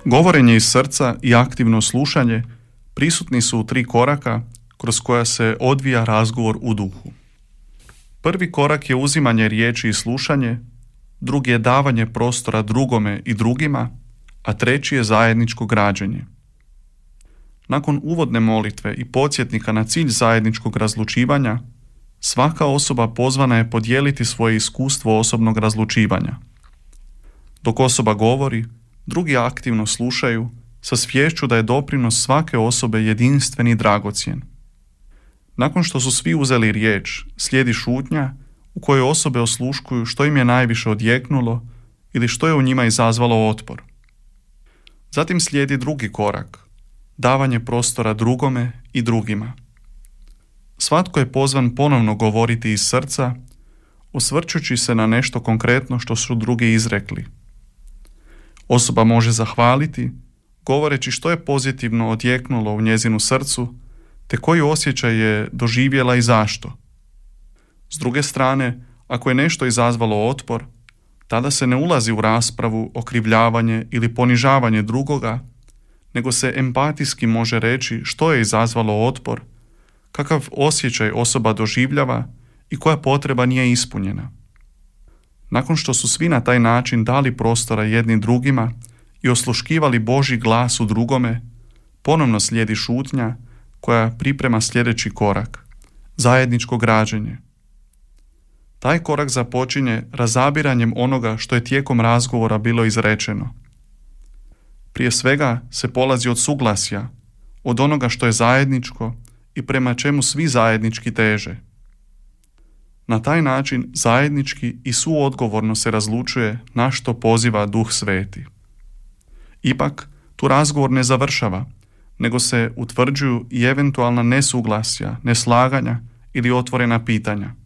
Govorenje iz srca i aktivno slušanje prisutni su u 3 koraka kroz koja se odvija razgovor u duhu. Prvi korak je uzimanje riječi i slušanje, drugi je davanje prostora drugome i drugima, a treći je zajedničko građenje. Nakon uvodne molitve i podsjetnika na cilj zajedničkog razlučivanja, svaka osoba pozvana je podijeliti svoje iskustvo osobnog razlučivanja. Dok osoba govori, drugi aktivno slušaju sa sviješću da je doprinos svake osobe jedinstven i dragocjen. Nakon što su svi uzeli riječ, slijedi šutnja u kojoj osobe osluškuju što im je najviše odjeknulo ili što je u njima izazvalo otpor. Zatim slijedi drugi korak, davanje prostora drugome i drugima. Svatko je pozvan ponovno govoriti iz srca, osvrćući se na nešto konkretno što su drugi izrekli. Osoba može zahvaliti, govoreći što je pozitivno odjeknulo u njezinu srcu, te koji osjećaj je doživjela i zašto. S druge strane, ako je nešto izazvalo otpor, tada se ne ulazi u raspravu, okrivljavanje ili ponižavanje drugoga, nego se empatijski može reći što je izazvalo otpor, kakav osjećaj osoba doživljava i koja potreba nije ispunjena. Nakon što su svi na taj način dali prostora jednim drugima i osluškivali Božji glas u drugome, ponovno slijedi šutnja koja priprema sljedeći korak, zajedničko građenje. Taj korak započinje razabiranjem onoga što je tijekom razgovora bilo izrečeno. Prije svega se polazi od suglasja, od onoga što je zajedničko i prema čemu svi zajednički teže. Na taj način zajednički i suodgovorno se razlučuje na što poziva Duh Sveti. Ipak, tu razgovor ne završava, nego se utvrđuju i eventualna nesuglasja, neslaganja ili otvorena pitanja.